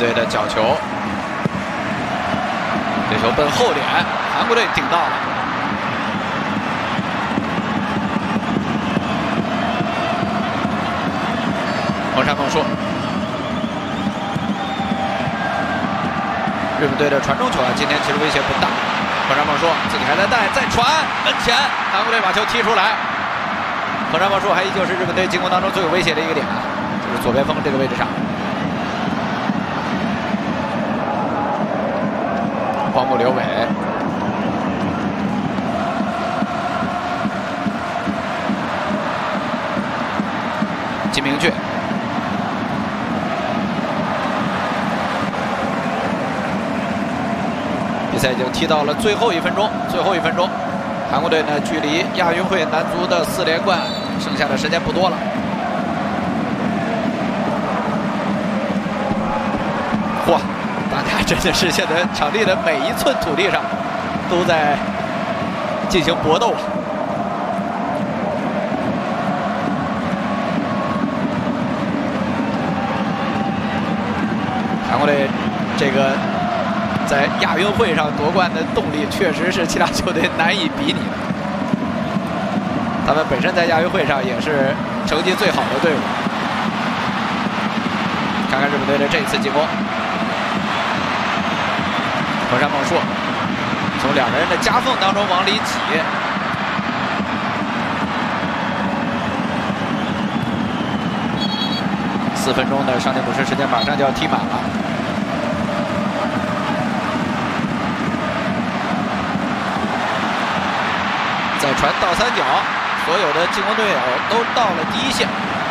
队的角球，这球奔后点，韩国队顶到了。黄山梦说，日本队的传中球今天其实威胁不大。黄山梦说自己还在带，再传门前，韩国队把球踢出来。黄山梦说还依旧是日本队进攻当中最有威胁的一个点，就是左边锋这个位置上。荒木留伟，金明俊，比赛已经踢到了最后1分钟，韩国队呢距离亚运会男足的4连冠剩下的时间不多了。嚯！大家真的是现在场地的每一寸土地上都在进行搏斗啊！韩国队这个在亚运会上夺冠的动力，确实是其他球队难以比拟的。他们本身在亚运会上也是成绩最好的队伍。看看日本队的这一次进攻。黄山梦硕从2个人的夹缝当中往里挤，4分钟的伤停补时时间马上就要踢满了。再传倒三角，所有的进攻队友都到了第一线。